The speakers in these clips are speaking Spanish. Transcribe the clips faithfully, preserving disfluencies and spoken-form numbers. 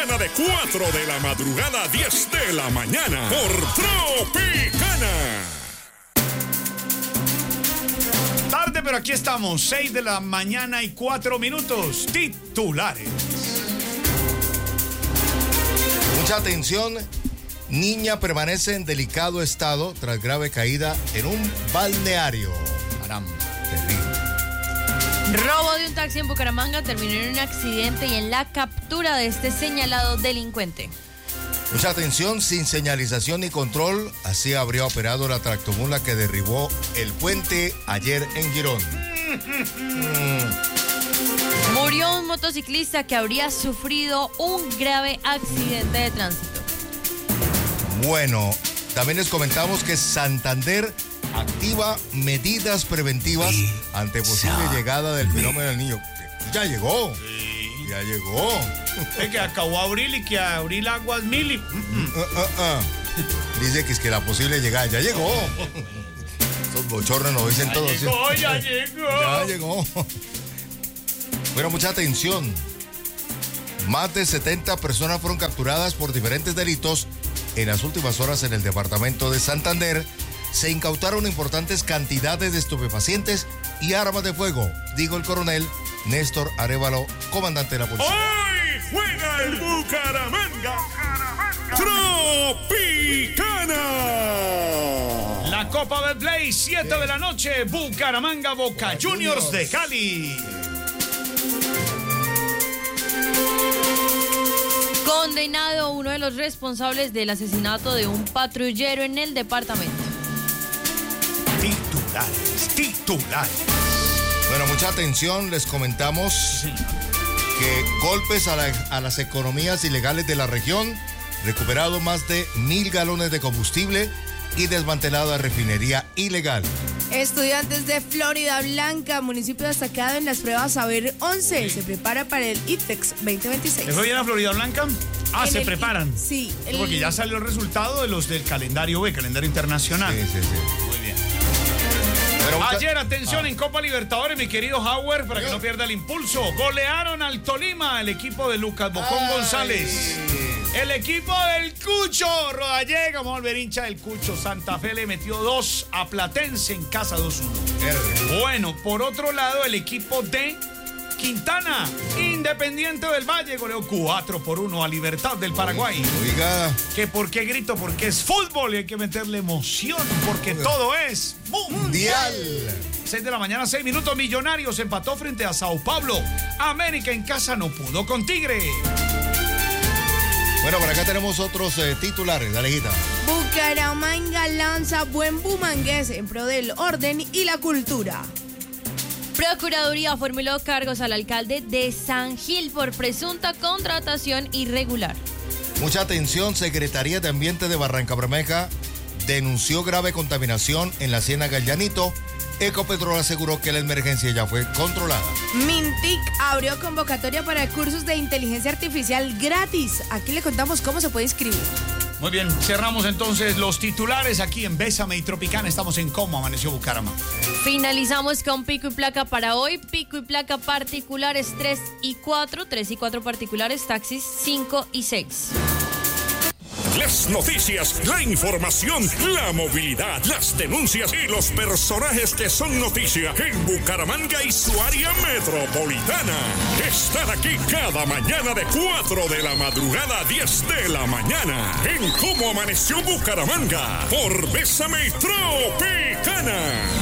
mañana de cuatro de la madrugada a diez de la mañana por Tropicana. Tarde, pero aquí estamos, seis de la mañana y cuatro minutos. Titulares. Mucha atención. Niña permanece en delicado estado tras grave caída en un balneario. Caramba, terrible. Robo de un taxi en Bucaramanga terminó en un accidente y en la captura de este señalado delincuente. Mucha atención, sin señalización ni control, así habría operado la tractomula que derribó el puente ayer en Girón. mm. Murió un motociclista que habría sufrido un grave accidente de tránsito. Bueno, también les comentamos que Santander activa medidas preventivas ante posible llegada del fenómeno del niño. Ya llegó. Sí. Ya llegó. Es que acabó abril y que abril aguas mil y... Uh, uh, uh. Dice que es que la posible llegada ya llegó. Esos bochornos lo dicen ya todos. Llegó, ¿sí? ya llegó. Ya llegó. Bueno, mucha atención. Más de setenta personas fueron capturadas por diferentes delitos en las últimas horas en el departamento de Santander. Se incautaron importantes cantidades de estupefacientes y armas de fuego, dijo el coronel Néstor Arévalo, comandante de la policía. Hoy juega el Bucaramanga. Tropicana. La Copa del Play, siete de la noche, Bucaramanga, Boca Juniors de Cali. Condenado uno de los responsables del asesinato de un patrullero en el departamento. Titulares, titulares. Bueno, mucha atención, les comentamos que golpes a, la, a las economías ilegales de la región, recuperado más de mil galones de combustible y desmantelada refinería ilegal. Estudiantes de Florida Blanca, municipio destacado en las pruebas Saber once, se prepara para el I T E X veinte veintiséis. ¿Les fue bien a Florida Blanca? Ah, En se el- preparan. Sí. el- Porque ya salió el resultado de los del calendario B, calendario internacional. Sí, sí, sí. Muy bien. Pero mucha- Ayer, atención, Ah. en Copa Libertadores, mi querido Howard, para que no pierda el impulso. Golearon al Tolima, el equipo de Lucas Bocón Ay. González. El equipo del Cucho Rodallega, vamos a volver hincha del Cucho. Santa Fe le metió dos a Platense en casa dos uno. Verde. Bueno, por otro lado, el equipo de Quintana, Independiente del Valle, goleó cuatro por uno a Libertad del Paraguay. Oiga, ¿Que por qué grito? Porque es fútbol y hay que meterle emoción, porque todo es mundial. mundial. seis de la mañana, seis minutos. Millonarios empató frente a Sao Paulo. América en casa no pudo con Tigre. Bueno, por acá tenemos otros eh, titulares, Alejita. Bucaramanga lanza buen bumangués en pro del orden y la cultura. Procuraduría formuló cargos al alcalde de San Gil por presunta contratación irregular. Mucha atención, Secretaría de Ambiente de Barrancabermeja denunció grave contaminación en la Ciénaga El Llanito. Ecopetrol aseguró que la emergencia ya fue controlada. Mintic abrió convocatoria para cursos de inteligencia artificial gratis. Aquí le contamos cómo se puede inscribir. Muy bien, cerramos entonces los titulares aquí en Bésame y Tropicana. Estamos en Cómo Amaneció Bucaramanga. Finalizamos con pico y placa para hoy. Pico y placa particulares tres y cuatro, tres y cuatro particulares, taxis cinco y seis. Las noticias, la información, la movilidad, las denuncias y los personajes que son noticia en Bucaramanga y su área metropolitana. Están aquí cada mañana de cuatro de la madrugada a diez de la mañana en Cómo Amaneció Bucaramanga por Bésame y Tropicana.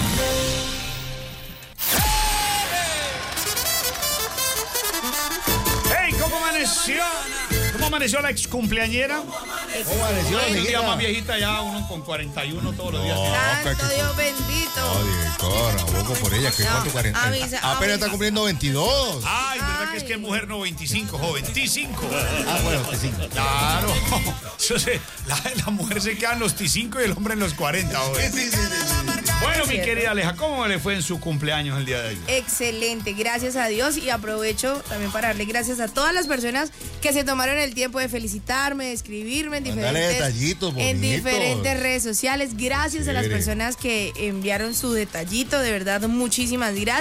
¡Hey! ¿Cómo amaneció? ¿Cómo amaneció la ex cumpleañera? ¿Cómo amaneció, Un día amiguita? más viejita ya, uno con cuarenta y uno todos los días. Santo que- Dios bendito. Oye, cora, boco por ella, que No, cuánto cuarenta. a mí se- a Apenas mí- está cumpliendo veintidós. Ay, ¿verdad que es que es mujer no veinticinco, joven? veinticinco. Ah, bueno, que sí. Claro. Eso se- la, la mujer se queda en los veinticinco y el hombre en los cuarenta, joven. Sí, sí, sí, sí. Bueno, mi cierto. querida Aleja, ¿cómo le fue en su cumpleaños el día de ayer? Excelente, gracias a Dios, y aprovecho también para darle gracias a todas las personas que se tomaron el tiempo de felicitarme, de escribirme en Mándale diferentes, detallitos en bonitos. diferentes redes sociales. Gracias a las Chévere. personas que enviaron su detallito, de verdad, muchísimas gracias.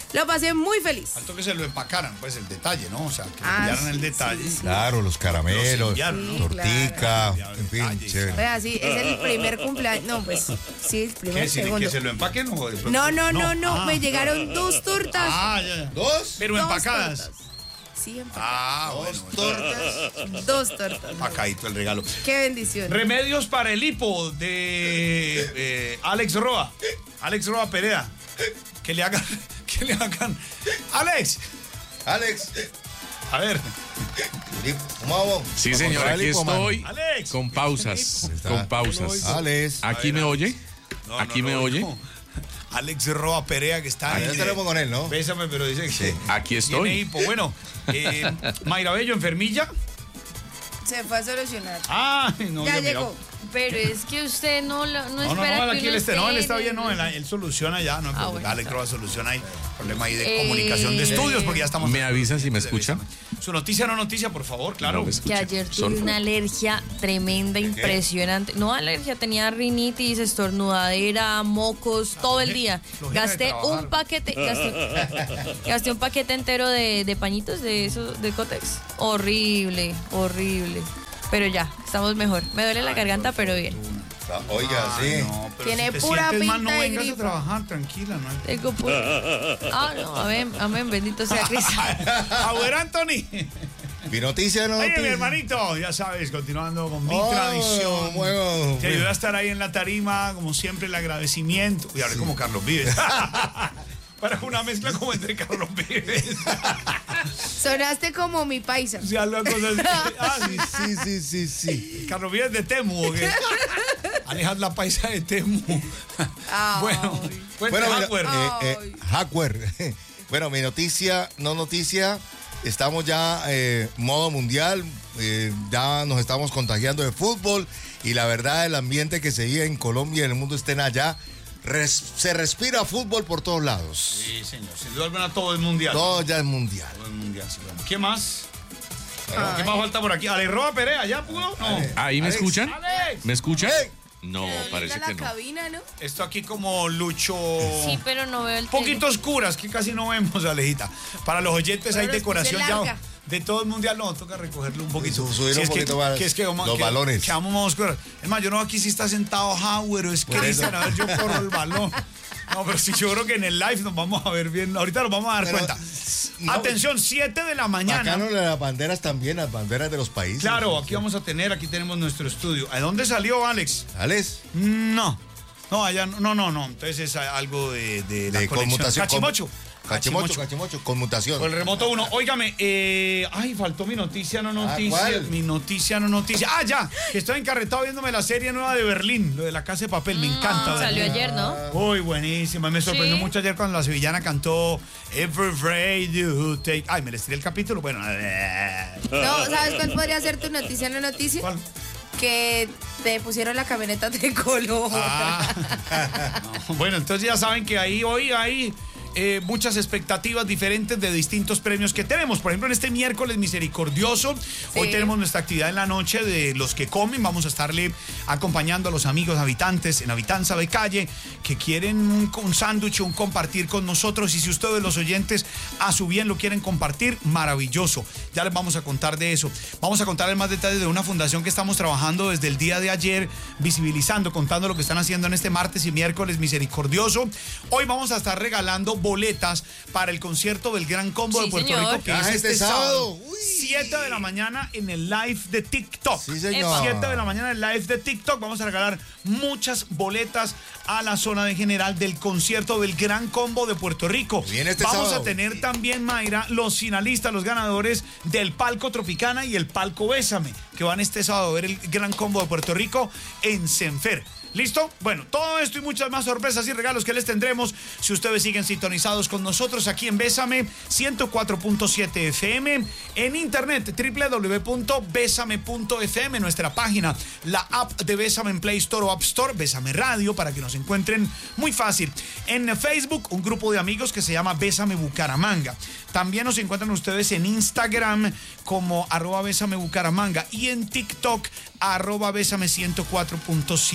Lo pasé muy feliz. Faltó que se lo empacaran, pues el detalle, ¿no? O sea, que Ah, enviaran el sí, detalle. sí, sí. Claro, los caramelos, Los enviaron, ¿no? tortica, Claro. en fin, Detalles. chévere. Vea, sí, es el primer cumpleaños. No, pues sí, el primer, ¿Qué? ¿Sí, segundo. ¿Que se lo empaquen o de pronto? No, no, no, no, Ah. me llegaron dos tortas. Ah, ya, ya. ¿Dos? Pero Dos empacadas. tortas. Sí, empacadas. Ah, bueno. Dos tortas. Dos tortas. Empacadito el regalo. Qué bendición. Remedios para el hipo de eh, Alex Roa. Alex Roa Perea. Que le hagan. Que le hagan. Alex. Alex, A ver. ¿cómo vamos? Sí, Vamos señor, a aquí darle, mano. estoy Alex. con pausas, Está. con pausas. Alex. ¿Aquí me oye? No, ¿Aquí no, me no, oye? no. Alex Roa Perea, que está Ah, ya en, tenemos con él, ¿no? Bésame, pero dice que Sí. Aquí tiene estoy. hipo. Bueno, eh, Mayra Bello, enfermilla. Se fue a solucionar. Ah, no, ya ya, mira. llegó. Pero es que usted no, lo- no No, no, espera no, que aquí uno él esté, no, él esté está en bien, no, el- él, él soluciona ya, no, Ah, Pero bueno, Alex está. Roa soluciona ahí, problema ahí de Eh, comunicación de estudios, porque ya estamos... ¿Me avisa si me escuchan? Su noticia no noticia, por favor, claro. No me Que escuchan. ayer Son- tuve una alergia tremenda, impresionante. No alergia, tenía rinitis, estornudadera, mocos, todo el día. flojera de Gasté trabajar. un paquete, gasté, gasté un paquete entero de, de pañitos de esos, de Cotex. Horrible, horrible. Pero ya, estamos mejor. Me duele la garganta, pero bien. Oiga, Ay, sí. no, pero Tiene si te pura sientes mal, no pinta de vengas a gripa. trabajar, tranquila, no hay... Tengo pura- Ah, no, amén, amén, bendito sea Cristo. A ver, Anthony. Mi noticia no Oye, noticia. mi hermanito, ya sabes, continuando con mi Oh, tradición. bueno, Te ayudé a estar ahí en la tarima, como siempre, el agradecimiento. Y ahora como Carlos Vives. Para una mezcla como entre Carlos Vives. Sonaste como mi paisa. Si habla cosas ah, sí. Sí, sí, sí, sí. Carlos Vives de Temu, ¿o qué? Alejandra la paisa de Temu. Ay. Bueno, cuente, Bueno, mira, Hardware. eh, eh, Ay. Hardware. Bueno, mi noticia, no noticia. Estamos ya eh, modo mundial. eh, ya nos estamos contagiando de fútbol. Y la verdad, el ambiente que se vive en Colombia y en el mundo estén allá. res- se respira fútbol por todos lados. Sí, señor. Sin duda alguna todo es mundial. Todo ya es mundial. Todo es mundial, sí, bueno. ¿Qué más? ¿Qué más falta por aquí? Alex Roa Perea, ¿ya pudo? No. ¿Ahí me Alex. escuchan? Alex. ¿Me escuchan? ¡Ey! No, Pero parece linda que la no. cabina, ¿no? Esto aquí como Lucho... Sí, pero no veo el Poquito oscuras, que casi no vemos, Alejita. Para los oyentes hay Pero los decoración puse ya larga. de todo el mundial. No, toca recogerlo un poquito. Su- subir Si un es que- poquito más que es que vamos- los que- balones. Que vamos más oscuras. Es más, yo no aquí sí está sentado Howard, es que Por eso. dicen, a ver, yo corro el balón. No, pero sí, yo creo que en el live nos vamos a ver bien. Ahorita nos vamos a dar Pero, cuenta. no. Atención, siete de la mañana. Bacano las banderas también, las banderas de los países. Claro, aquí vamos a tener, aquí tenemos nuestro estudio. ¿A dónde salió, Alex? Alex. No. No, allá no, no, no. no. Entonces es algo de, de la De conexión. conmutación. Cachimocho. Cachimocho, cachimocho, conmutación. O el remoto uno. Óigame, eh, ay, faltó mi noticia, no noticia. ¿cuál? Mi noticia, no noticia. Ah, ya, que estoy encarretado viéndome la serie nueva de Berlín, lo de la casa de papel, me encanta. Ah, salió Berlín. ayer, ¿no? Uy, buenísima. Me sorprendió Sí. mucho ayer cuando la sevillana cantó Every Breath You Take. Ay, me les tiré el capítulo. Bueno, No, ¿sabes cuál podría ser tu noticia, no noticia? ¿cuál? Que te pusieron la camioneta de color. Ah. No, bueno, entonces ya saben que ahí hoy hay eh, muchas expectativas diferentes de distintos premios que tenemos. Por ejemplo, en este miércoles misericordioso, hoy Sí. tenemos nuestra actividad en la noche de los que comen. Vamos a estarle acompañando a los amigos habitantes en Habitanza de Calle que quieren un, un sándwich, un compartir con nosotros. Y si ustedes, los oyentes, a su bien lo quieren compartir, maravilloso. Ya les vamos a contar de eso. Vamos a contarles más detalles de una fundación que estamos trabajando desde el día de ayer, visibilizando, contando lo que están haciendo en este martes y miércoles misericordioso. Hoy vamos a estar regalando boletas para el concierto del Gran Combo Sí, de Puerto señor. Rico, que Ah, es este este sábado, sábado. Uy. siete de la mañana en el live de TikTok. Sí, señor. siete de la mañana en el live de TikTok. Vamos a regalar muchas boletas a la zona de general del concierto del Gran Combo de Puerto Rico. Viene este Vamos sábado. a tener también, Mayra, los finalistas, los ganadores del Palco Tropicana y el Palco Bésame, que van este sábado a ver el Gran Combo de Puerto Rico en Senfer. ¿Listo? Bueno, todo esto y muchas más sorpresas y regalos que les tendremos si ustedes siguen sintonizados con nosotros aquí en Bésame ciento cuatro punto siete F M, en internet doble u doble u doble u punto bésame punto F M, nuestra página, la app de Bésame en Play Store o App Store, Bésame Radio, para que nos encuentren muy fácil. En Facebook, un grupo de amigos que se llama Bésame Bucaramanga. También nos encuentran ustedes en Instagram como arroba Bésame Bucaramanga y en TikTok arroba Bésame ciento cuatro punto siete.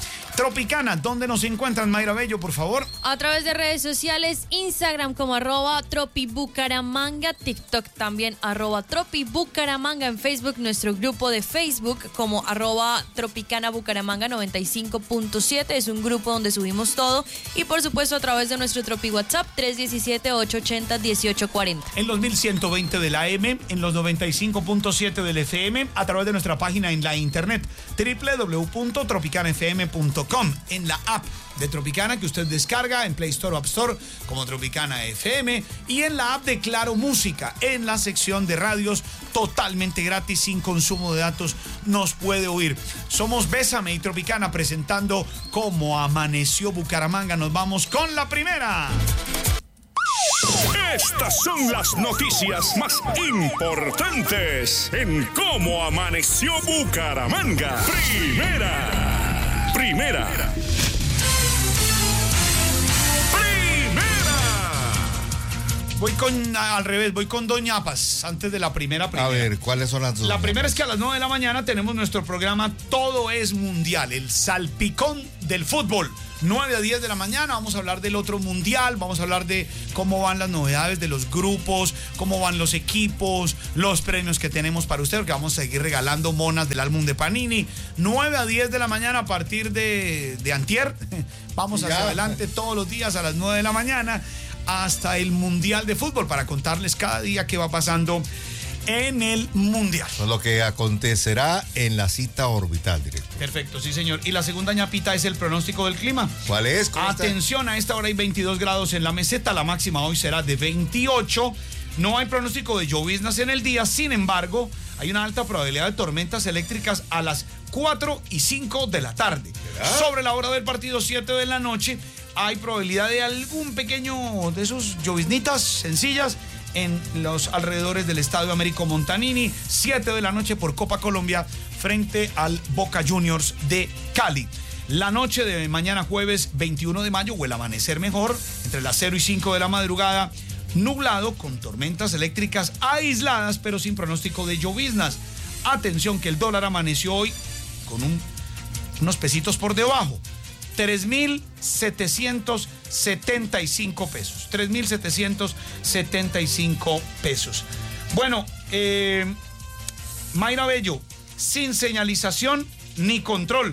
Tropicana, ¿dónde nos encuentran, Mayra Bello, por favor? A través de redes sociales, Instagram como arroba tropibucaramanga, TikTok también arroba tropibucaramanga, en Facebook nuestro grupo de Facebook como arroba tropicana bucaramanga noventa y cinco punto siete, es un grupo donde subimos todo, y por supuesto a través de nuestro Tropi WhatsApp tres uno siete, ocho ocho cero, uno ocho cuatro cero. En los mil ciento veinte de la A M, en los noventa y cinco punto siete del F M, a través de nuestra página en la internet doble u doble u doble u punto tropicana f m punto com, en la app de Tropicana que usted descarga en Play Store o App Store como Tropicana F M, y en la app de Claro Música, en la sección de radios, totalmente gratis, sin consumo de datos, nos puede oír. Somos Bésame y Tropicana presentando Cómo Amaneció Bucaramanga. Nos vamos con la primera. Estas son las noticias más importantes en Cómo Amaneció Bucaramanga. Primera. Primera. Voy con, al revés, voy con Doña Paz, antes de la primera primera. A ver, ¿cuáles son las dos? La primera es que a las nueve de la mañana tenemos nuestro programa Todo es Mundial, el salpicón del fútbol. nueve a diez de la mañana vamos a hablar del otro mundial, vamos a hablar de cómo van las novedades de los grupos, cómo van los equipos, los premios que tenemos para usted, porque vamos a seguir regalando monas del álbum de Panini. nueve a diez de la mañana a partir de, de antier, vamos hacia Ya. adelante todos los días a las nueve de la mañana hasta el Mundial de Fútbol para contarles cada día qué va pasando en el Mundial. Eso es lo que acontecerá en la cita orbital, directo. Perfecto, sí señor. Y la segunda ñapita es el pronóstico del clima. ¿Cuál es? ¿Cómo está? Atención, a esta hora hay veintidós grados en la meseta, la máxima hoy será de veintiocho. No hay pronóstico de lloviznas en el día, sin embargo, hay una alta probabilidad de tormentas eléctricas a las cuatro y cinco de la tarde. ¿Será? Sobre la hora del partido, siete de la noche, hay probabilidad de algún pequeño de esos lloviznitas sencillas en los alrededores del Estadio Américo Montanini, siete de la noche por Copa Colombia frente al Boca Juniors de Cali. La noche de mañana jueves veintiuno de mayo, o el amanecer mejor, entre las cero y cinco de la madrugada, nublado con tormentas eléctricas aisladas, pero sin pronóstico de lloviznas. Atención que el dólar amaneció hoy con un, unos pesitos por debajo. tres mil setecientos setenta y cinco pesos. tres mil setecientos setenta y cinco pesos. Bueno, eh, Mayra Bello, sin señalización ni control.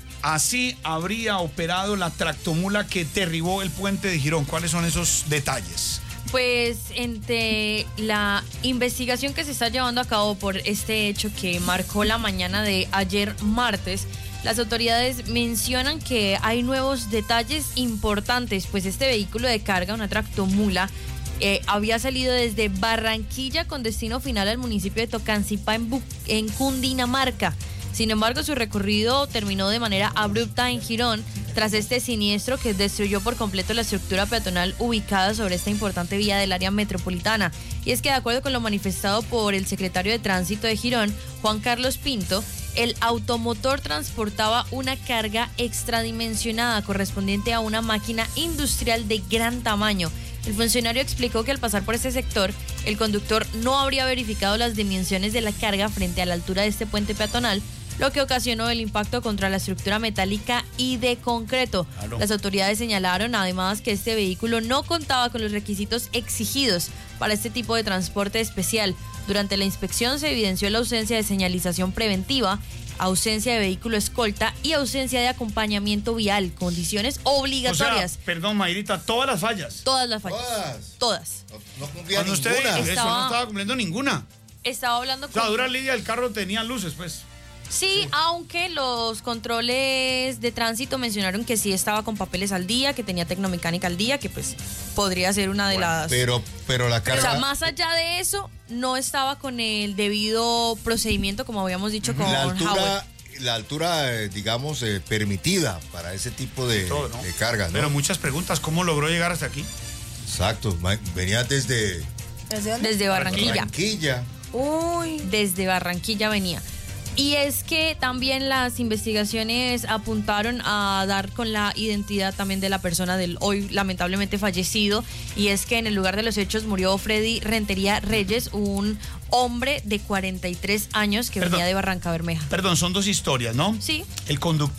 Así habría operado la tractomula que derribó el puente de Girón. ¿Cuáles son esos detalles? Pues entre la investigación que se está llevando a cabo por este hecho que marcó la mañana de ayer martes, las autoridades mencionan que hay nuevos detalles importantes, pues este vehículo de carga, una tractomula, eh, había salido desde Barranquilla con destino final al municipio de Tocancipá en, Bu- en Cundinamarca. Sin embargo, su recorrido terminó de manera abrupta en Girón tras este siniestro que destruyó por completo la estructura peatonal ubicada sobre esta importante vía del área metropolitana. Y es que de acuerdo con lo manifestado por el secretario de Tránsito de Girón, Juan Carlos Pinto, el automotor transportaba una carga extradimensionada correspondiente a una máquina industrial de gran tamaño. El funcionario explicó que al pasar por este sector, el conductor no habría verificado las dimensiones de la carga frente a la altura de este puente peatonal, lo que ocasionó el impacto contra la estructura metálica y de concreto. Claro. Las autoridades señalaron además que este vehículo no contaba con los requisitos exigidos para este tipo de transporte especial. Durante la inspección se evidenció la ausencia de señalización preventiva, ausencia de vehículo escolta y ausencia de acompañamiento vial, condiciones obligatorias. O sea, perdón, Mayrita, todas las fallas. Todas las fallas. Todas. Todas. No, no cumplía Cuando usted ninguna. dice eso, Estaba- no estaba cumpliendo ninguna. Estaba hablando O sea, con... dura Lidia, el carro tenía luces, pues. Sí, aunque los controles de tránsito mencionaron que sí estaba con papeles al día, que tenía tecnomecánica al día, que pues podría ser una de las... Pero, pero la O carga... sea, más allá de eso, no estaba con el debido procedimiento, como habíamos dicho con la Howard. altura, la altura eh, digamos, eh, permitida para ese tipo de, Todo, ¿no? de carga, ¿no? Pero muchas preguntas, ¿cómo logró llegar hasta aquí? Exacto. ma- Venía desde ¿Desde dónde? Desde Barranquilla. Barranquilla. Uy. Desde Barranquilla venía. Y es que también las investigaciones apuntaron a dar con la identidad también de la persona del hoy lamentablemente fallecido, y es que en el lugar de los hechos murió Freddy Rentería Reyes, un hombre de cuarenta y tres años que Perdón. venía de Barranca Bermeja. Perdón, son dos historias, ¿no? Sí. El conductor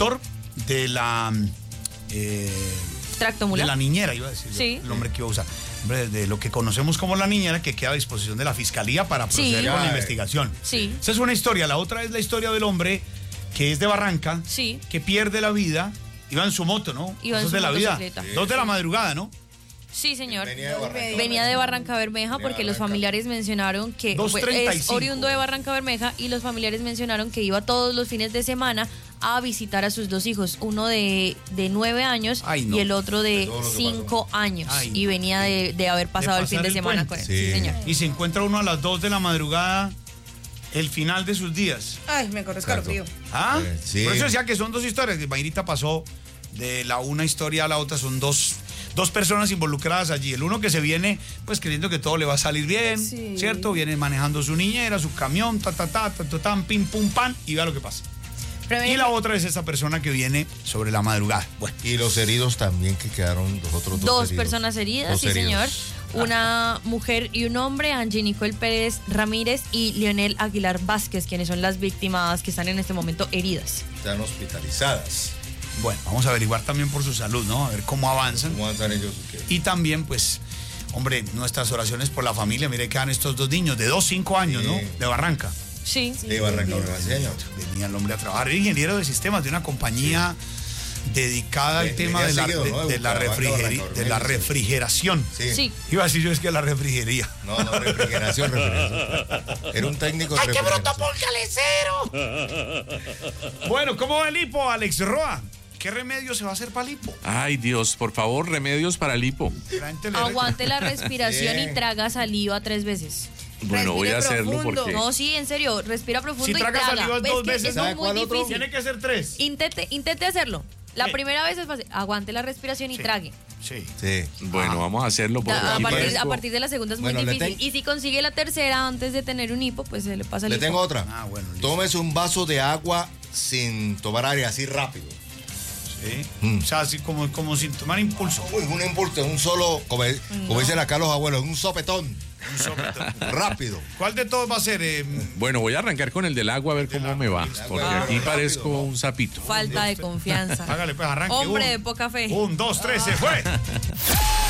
de la... Eh, Tractomula. de la niñera, iba a decir. Sí. El nombre que iba a usar. Hombre, de lo que conocemos como la niñera, que queda a disposición de la fiscalía para proceder Sí. con la Ay. investigación. Sí. Esa es una historia. La otra es la historia del hombre que es de Barranca, Sí. que pierde la vida. Iba en su moto, ¿no? Iba en Eso es su de la vida. motocicleta. Dos de la madrugada, ¿no? Sí, señor. Venía de Barranca. Venía de Barranca Bermeja Venía de porque los Barranca. familiares mencionaron que dos fue- treinta y es cinco. oriundo de Barranca Bermeja y los familiares mencionaron que iba todos los fines de semana a visitar a sus dos hijos, uno de, de nueve años Ay, no. y el otro de De todo lo que cinco años. Ay, y no. venía de, de haber pasado el pasar fin de el semana puente. con él. Sí. Sí, señor. Y se encuentra uno a las dos de la madrugada, el final de sus días. Ay, me corre escalofrío. ¿Ah? Eh, sí. Por eso decía que son dos historias. Mayrita pasó de la una historia a la otra, son dos, dos personas involucradas allí. El uno que se viene, pues creyendo que todo le va a salir bien, Sí. ¿cierto? Viene manejando su niñera, su camión, ta, ta, ta, ta, ta, tan, pim, pum, pan, y vea lo que pasa. Pero Y la otra es esa persona que viene sobre la madrugada. Bueno, Y los heridos también, que quedaron los otros dos Dos heridos. personas heridas, Dos sí, heridos. señor. Una mujer y un hombre, Angie Nicole Pérez Ramírez y Leonel Aguilar Vázquez, quienes son las víctimas que están en este momento heridas. Están hospitalizadas. bueno, vamos a averiguar también por su salud, ¿no? A ver cómo avanzan. ¿Cómo andan ellos? ¿Qué? Y también, pues, hombre, nuestras oraciones por la familia. Mire, quedan estos dos niños de dos, cinco años, Sí. ¿no? De Barranca. Sí. De Barranca Bermeja. Venía el hombre a trabajar. Era ingeniero de sistemas de una compañía dedicada al Ve- tema venía de la, seguido, de, ¿no? De de la, Bucaramanga, refrigeri- Barranca de la Bermeja, sí. refrigeración. Sí. Sí. Iba a decir yo es que la refrigería. No, no, refrigeración, refrigeración. Era un técnico de refrigeración. Bueno, ¿cómo va el hipo, Alex Roa? ¿Qué remedio se va a hacer para el hipo? Ay, Dios, por favor, remedios para el hipo. La gente le- Aguante la respiración Bien. y traga saliva tres veces. Bueno, voy a Respire hacerlo profundo. porque... No, sí, en serio, respira profundo Si y traga traga. saliva ¿Ves dos que veces, eso ¿sabe es muy cuál otro? difícil? Tiene que ser tres. Intente, intente hacerlo. La Sí. primera vez es fácil. Aguante la respiración y Sí. trague. Sí. Sí. Bueno, vamos a hacerlo porque A, a aquí partir, parezco- a partir de la segunda es muy Bueno, le difícil. ten- Y si consigue la tercera antes de tener un hipo, pues se le pasa el Le hipo. tengo otra. Ah, bueno, listo. Tómese un vaso de agua sin tomar aire, así rápido. Sí. Mm. O sea, así como, como sin tomar impulso. Uy, un impulso, un solo, como, como dicen acá los abuelos, un sopetón. Un sopetón. Rápido. ¿Cuál de todos va a ser? eh, Bueno, voy a arrancar con el del agua a ver cómo me va, porque Ah. aquí Rápido, parezco ¿no? un sapito. Falta de confianza. Hágale, pues arranque. Hombre Un- de poca fe. Un, dos, tres, se fue.